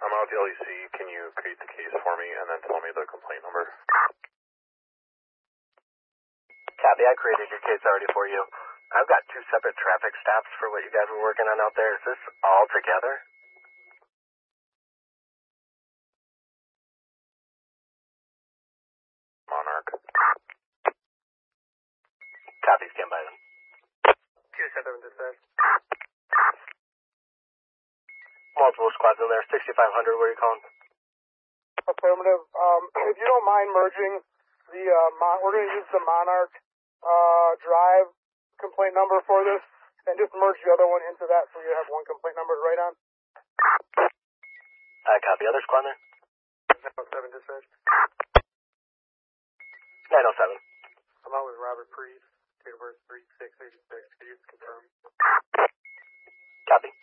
I'm out the LEC. Can you create the case for me and then tell me the complaint number? Copy, I created your case already for you. I've got 2 separate traffic stops for what you guys were working on out there. Is this all together? Monarch. Copy, stand by then. 2-7 dispatch. Multiple squads in there, 6500, where are you calling? Affirmative. If you don't mind merging the, we're going to use the Monarch Drive complaint number for this, and just merge the other one into that so you have one complaint number to write on. Copy. Other squad there? 907 dispatch. 907. I'm out with Robert Priest, date of birth 3686. Could you confirm? Copy.